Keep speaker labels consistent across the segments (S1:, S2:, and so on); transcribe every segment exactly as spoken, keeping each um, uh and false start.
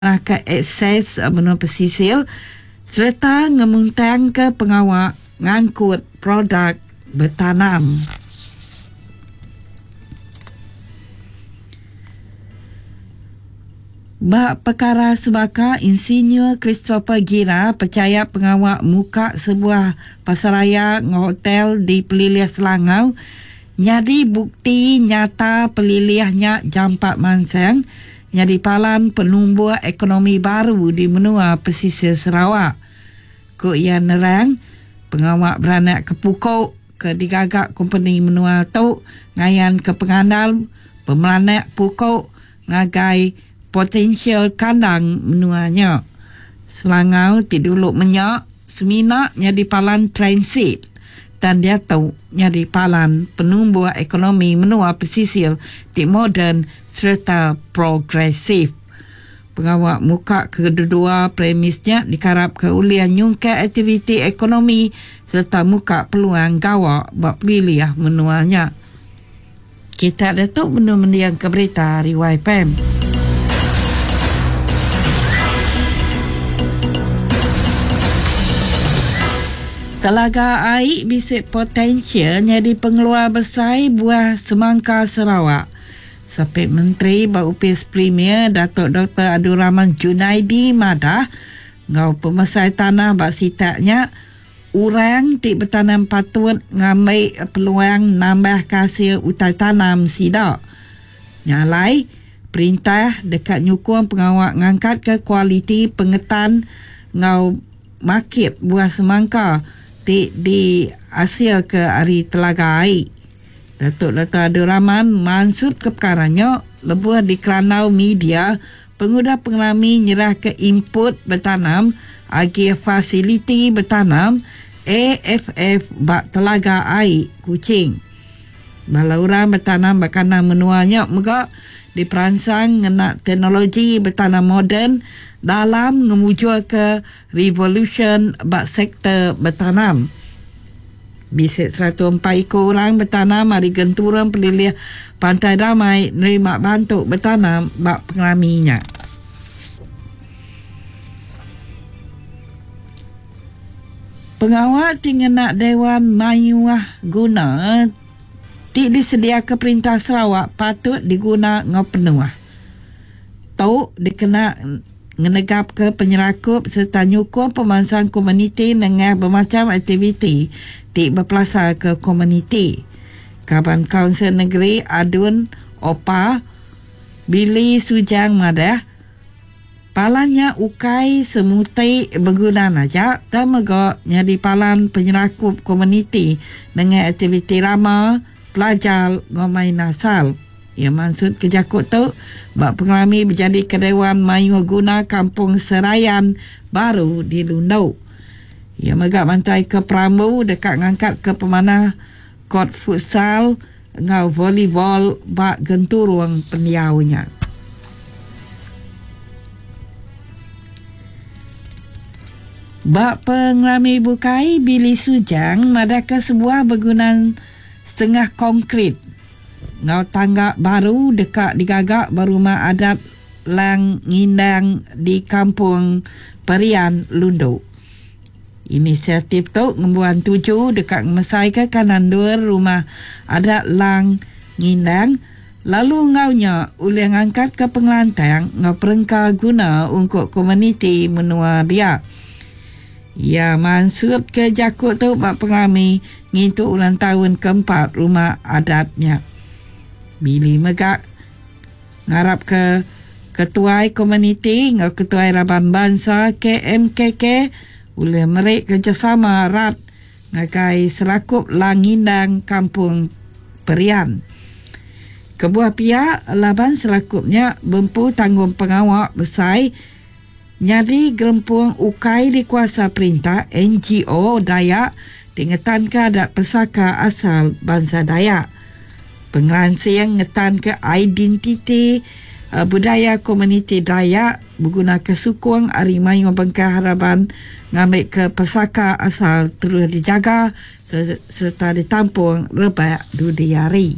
S1: ke akses benua pesisir serta ngemuntang ke pengawak ngangkut produk bertanam. Bak perkara sebaka, Insinyur Christopher Gira percaya pengawak muka sebuah pasaraya hotel di Peliliah Selangau nyadi bukti nyata peliliahnya jampak mansang nyadi palan penumbuh ekonomi baru di menua pesisir Sarawak. Ko ia nerang, pengawak beranak ke pukuk ke digagak company menua tu ngayan ke pengandal pemelanak pukuk ngagai potensial kandang menuanya. Selangau tiduluk menyak seminak nyadi palan transit dan dia tahu nyadi palan penumbuh ekonomi menua pesisir di moden serta progresif. Pengawak muka kedua premisnya dikarap ke ulian nyungkai aktiviti ekonomi serta muka peluang gawak bak peliliah menuanya. Kita datuk benda-benda yang ke berita Riwai P M. Telaga air bisik potensial nyadi pengeluar besar buah semangka Sarawak. Sampai Menteri Baupis Premier Datuk Doktor Abdul Rahman Junaidi madah ngau pemesai tanah bak sitaknya orang ti bertanam patut ngambil peluang nambah hasil utai tanam sidak. Nyalai perintah dekat nyukung pengawak ngangkat ke kualiti pengetan ngau market buah semangka ti di hasil ke hari telaga air. Datuk Dato' Abdul Rahman mansut ke perkaranya lebuh di keranau media pengguna pengalami nyerah ke input bertanam agi fasiliti bertanam A F F bak telaga air Kuching. Balauran bertanam bakana menuanya mega diperansang ngena teknologi bertanam moden dalam ngemuju ke revolution bak sektor bertanam. Bisik seratus empat ekor orang bertanam hari genturan peliliah Pantai Damai nerima bantuk bertanam bak pengalaminya. Pengawal tinggal nak Dewan Mayuah guna ti disedia ke Perintah Sarawak patut diguna ngau penuah. Tau dikena ngenegap ke penyerakup serta nyukung pemansang komuniti dengan bermacam aktiviti ti berpelasar ke komuniti. Kaban Kaunsil Negeri Adun Opa Billy Sujang madah palanya ukai semutai berguna najak dan megak nyadi palan penyerakup komuniti dengan aktiviti ramah pelajar ngomai nasal. Ia maksud kejakut tu bak pengalami berjadi ke Dewan Mayuah Guna Kampung Serayan baru di Lundau. Ia megak bantai ke Prambu dekat ngangkat ke pemanah kot futsal ngau volleyball bak genturung pendiaunya. Bak pengalami bukai Billy Sujang madaka sebuah bangunan setengah konkrit ngau tangga baru dekat digagak berumah adat Lang Ngindang di Kampung Perian Lundu. Inisiatif tu ngembuan tuju dekat mesai ke kanan dua rumah adat Lang Ngindang lalu ngaunya oleh ngangkat ke pengelantang ngau perengkar guna untuk komuniti menua dia. Ya mansut ke jakut tu bak pengalami ngintuk ulang tahun keempat rumah adatnya. Billy megak ngarap ke ketua komuniti ngau ketua Raban Bangsa K M K K boleh merik kerjasama erat ngagai serakup Langindang Kampung Perian. Kebuah pihak laban serakupnya bempu tanggung pengawak besar nyadi gerempung ukai di kuasa perintah N G O Dayak tingetan ke adat pesaka asal bangsa Dayak. Pengeransing ngetan ke identiti uh, budaya komuniti Dayak menggunakan sukung Arimayu Bengkah Harapan ngambil ke pesaka asal terus dijaga serta ditampung rebak dudiari.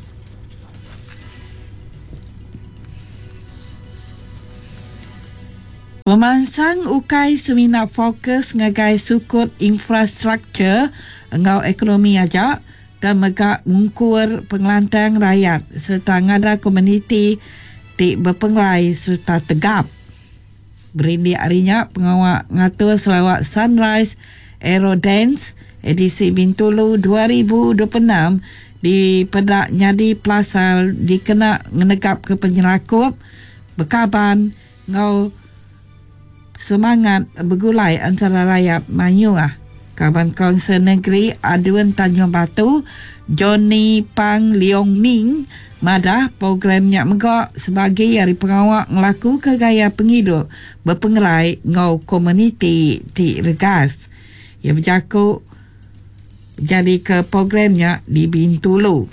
S1: Memansang ukai semina fokus ngagai sukut infrastruktur ngau ekonomi ajak dan megak mungkur pengelantang rakyat serta ngada komuniti ti berpengrai serta tegap. Berindi harinya pengawak ngatur selawat Sunrise Aero Dance edisi Bintulu dua ribu dua puluh enam di Pedak Nyadi Plaza dikena menegap ke penyerakup berkaban ngau semangat bergulai antara rakyat Melayu ah. Kaban Kaunsil Negeri Aduan Tanjung Batu Johnny Pang Leong Ming madah programnya megak sebagai hari pengawak ngelaku ke gaya penghidup berpengerai ngau komuniti ti Regas. Ia berjakuk jadi ke programnya di Bintulu.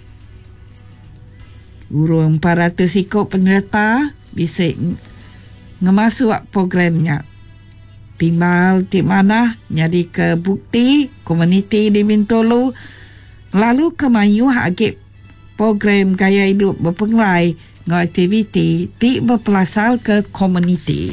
S1: Urung empat ratus ikut penyerta bisa ngemasuk programnya. Timbal di mana jadi ke bukti komuniti di Bintulu lalu ke Mayu agip program gaya hidup berpengerai ngau aktiviti ti berpelasal ke komuniti.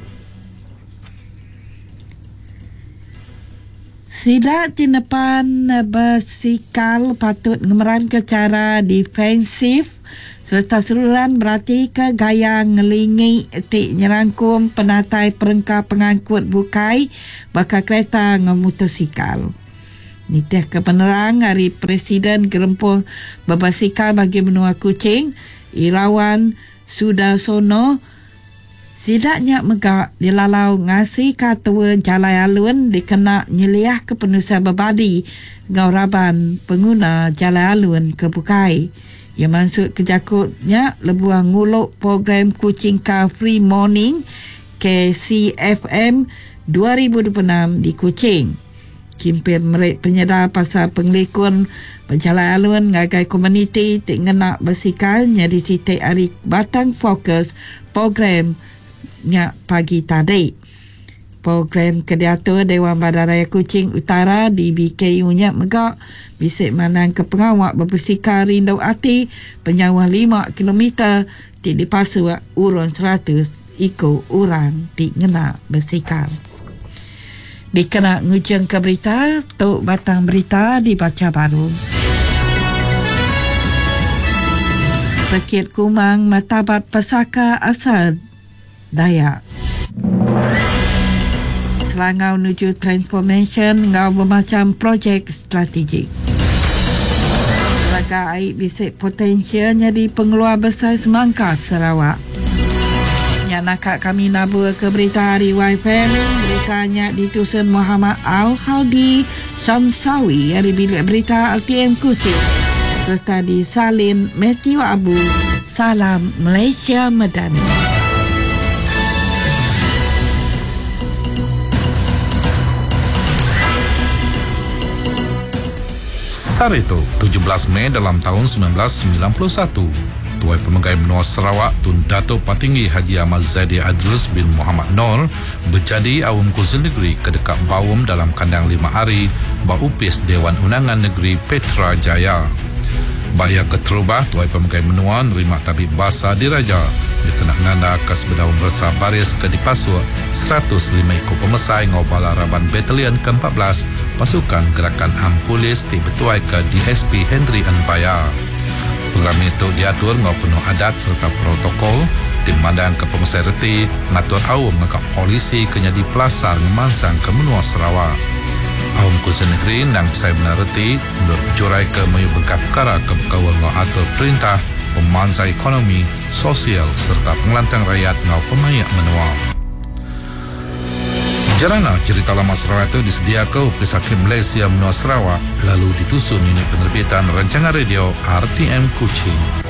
S1: Sidak tinepan bersikal patut ngemeran ke cara defensif serta seluruhan berarti ke gaya ngelingi ti nyerangkum penatai perengkap pengangkut bukai bakal kereta ngemotosikal. Nitih ke penerang hari Presiden Gerempuh berbasikal bagi benua Kuching Irawan Sudarsono sidaknya megak dilalau ngasih katua Jalai Alun dikena nyeliah ke penusa berbadi ngauraban pengguna Jalai Alun ke bukai. Yang masuk ke jakutnya lebuang nguluk program Kuching Car Free Morning K C F M dua ribu dua puluh enam di Kuching. Kimpin merik penyedar pasal pengelikun berjalan alun ngagai komuniti tik ngenak bersikal nyadi titik hari batang fokus programnya pagi tadi. Program Kediatur Dewan Bandaraya Kuching Utara di B K U-nya megak bisik manang ke pengawak berbersikal rindau ati penyawa lima kilometer di dipasu urun seratus ikut orang di ngena bersikal. Dikena ngujung ke berita, tok batang berita dibaca baru. Pekit Kumang Martabat Pesaka Asal Dayak. Selangau menuju transformation ngau bermacam projek strategik. Laga air bisik potensialnya di pengeluar besar semangka Sarawak. Yang nakak kami nabur ke berita hari Y F M. Beritanya ditusun Muhammad Al-Haldi Syamsawi dari bilik berita L T M Kuching. Serta disalin Matthew Abu. Salam Malaysia Madani.
S2: Sarito, tujuh belas Mei dalam tahun sembilan belas sembilan puluh satu, Tuai Pemegai Menua Sarawak Tun Datuk Patinggi Haji Ahmad Zaidi Adrus bin Muhammad Nor berjadi Awam Konsil Negeri kedekat Bawum dalam kandang lima hari Baupis Dewan Undangan Negeri Petra Jaya. Bahaya keterubah Tuai Pemegai Menua nerima tabib bahasa diraja dikena nganda kas berdaun bersah baris ke dipasuk seratus lima ekor pemesai ngobala Raban Batalion ke empat belas pasukan gerakan Ampulis ti betuai ke D S P Henry Anbaya. Program itu diatur ngau penuh adat serta protokol tim mandan ke pemesai reti ngatur awam ngakak polisi kenyadi pelasar ngemansang ke menua Sarawak. Awam Konsil Negeri nang saya benar reti menurut jurai ke mayu berkat perkara ke kawal ngau atur perintah pemansai ekonomi, sosial serta pengelantang rakyat ngau pemayak menua. Jarana cerita lama Sarawak itu disediakan oleh Hakim Malaysia Menua Sarawak lalu ditusun unit penerbitan rancangan radio R T M Kuching.